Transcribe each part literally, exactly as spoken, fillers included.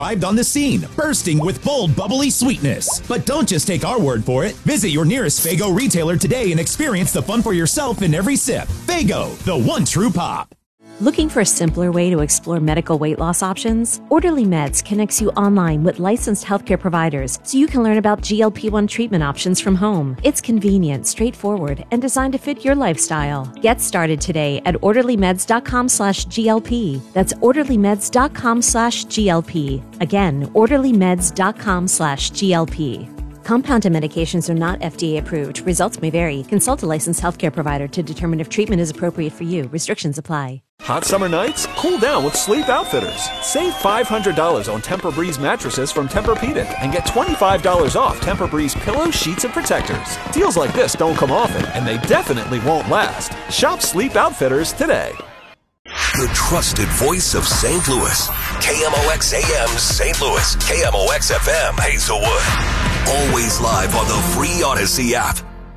Arrived on the scene, bursting with bold, bubbly sweetness. But don't just take our word for it. Visit your nearest Faygo retailer today and experience the fun for yourself in every sip. Faygo, the one true pop. Looking for a simpler way to explore medical weight loss options? Orderly Meds connects you online with licensed healthcare providers so you can learn about G L P one treatment options from home. It's convenient, straightforward, and designed to fit your lifestyle. Get started today at orderlymeds.com slash GLP. That's orderlymeds.com slash GLP. Again, orderlymeds.com slash GLP. Compounded medications are not F D A approved. Results may vary. Consult a licensed healthcare provider to determine if treatment is appropriate for you. Restrictions apply. Hot summer nights? Cool down with Sleep Outfitters. Save five hundred dollars on Tempur-Breeze mattresses from Tempur-Pedic and get twenty-five dollars off Tempur-Breeze pillows, sheets, and protectors. Deals like this don't come often, and they definitely won't last. Shop Sleep Outfitters today. The trusted voice of Saint Louis. K M O X A M Saint Louis. K M O X F M Hazelwood. Always live on the free Odyssey app.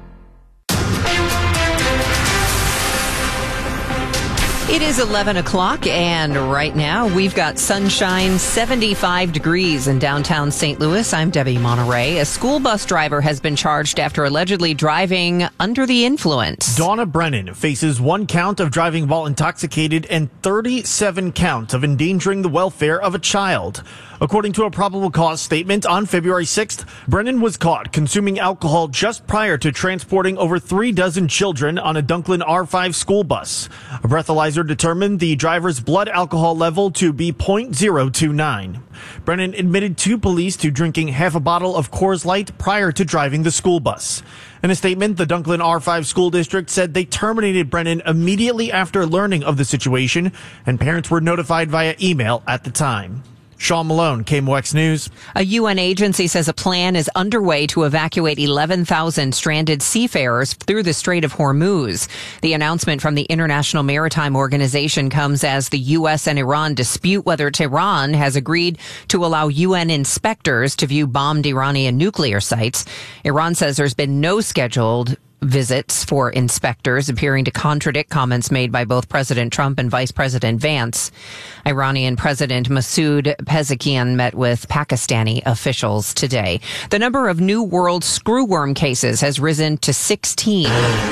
It is eleven o'clock, and right now we've got sunshine, seventy-five degrees in downtown Saint Louis. I'm Debbie Monterey. A school bus driver has been charged after allegedly driving under the influence. Donna Brennan faces one count of driving while intoxicated and thirty-seven counts of endangering the welfare of a child. According to a probable cause statement on February sixth, Brennan was caught consuming alcohol just prior to transporting over three dozen children on a Dunklin R five school bus. A breathalyzer determined the driver's blood alcohol level to be zero point zero two nine. Brennan admitted to police to drinking half a bottle of Coors Light prior to driving the school bus. In a statement, the Dunklin R five school district said they terminated Brennan immediately after learning of the situation, and parents were notified via email at the time. Sean Malone, K M O X News. A U N agency says a plan is underway to evacuate eleven thousand stranded seafarers through the Strait of Hormuz. The announcement from the International Maritime Organization comes as the U S and Iran dispute whether Tehran has agreed to allow U N inspectors to view bombed Iranian nuclear sites. Iran says there's been no scheduled visits for inspectors, appearing to contradict comments made by both President Trump and Vice President Vance. Iranian President Masoud Pezeshkian met with Pakistani officials today. The number of New World screwworm cases has risen to sixteen.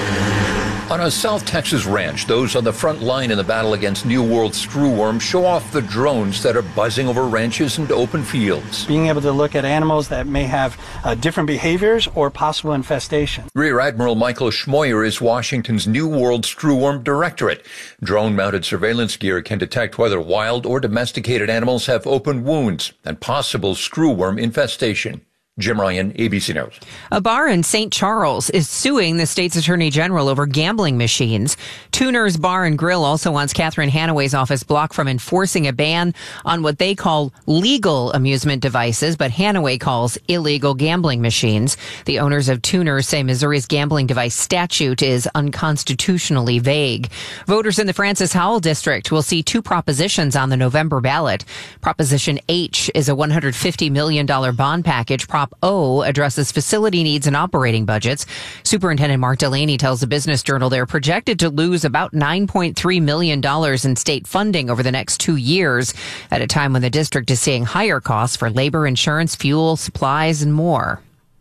On a South Texas ranch, those on the front line in the battle against New World screwworm show off the drones that are buzzing over ranches and open fields. Being able to look at animals that may have uh, different behaviors or possible infestation. Rear Admiral Michael Schmoyer is Washington's New World Screwworm Directorate. Drone-mounted surveillance gear can detect whether wild or domesticated animals have open wounds and possible screwworm infestation. Jim Ryan, A B C News. A bar in Saint Charles is suing the state's attorney general over gambling machines. Tuner's Bar and Grill also wants Catherine Hanaway's office blocked from enforcing a ban on what they call legal amusement devices, but Hanaway calls illegal gambling machines. The owners of Tuner say Missouri's gambling device statute is unconstitutionally vague. Voters in the Francis Howell district will see two propositions on the November ballot. Proposition H is a one hundred fifty million dollars bond package. Prop O addresses facility needs and operating budgets. Superintendent Mark Delaney tells the Business Journal they're projected to lose about nine point three million dollars in state funding over the next two years at a time when the district is seeing higher costs for labor, insurance, fuel, supplies, and more.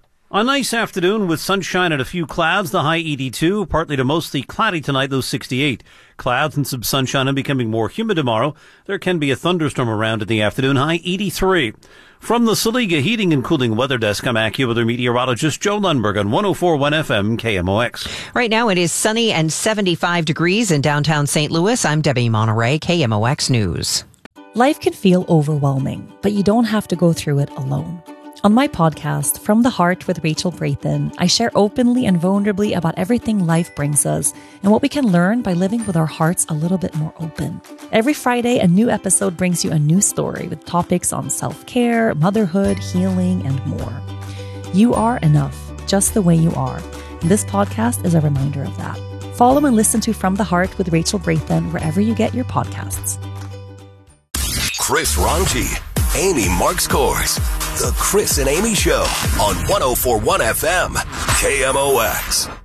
A nice afternoon with sunshine and a few clouds, the high eighty-two, partly to mostly cloudy tonight, low sixty-eight. Clouds and some sunshine and becoming more humid tomorrow. There can be a thunderstorm around in the afternoon, high eighty-three. From the Saliga Heating and Cooling Weather Desk, I'm AccuWeather meteorologist Joe Lundberg on one oh four point one F M K M O X. Right now it is sunny and seventy-five degrees in downtown Saint Louis. I'm Debbie Monterey, K M O X News. Life can feel overwhelming, but you don't have to go through it alone. On my podcast, From the Heart with Rachel Brathen, I share openly and vulnerably about everything life brings us and what we can learn by living with our hearts a little bit more open. Every Friday, a new episode brings you a new story with topics on self-care, motherhood, healing, and more. You are enough, just the way you are. And this podcast is a reminder of that. Follow and listen to From the Heart with Rachel Brathen wherever you get your podcasts. Chris Ronchi, Amy Marks Kors. The Chris and Amy Show on one oh four point one F M, K M O X.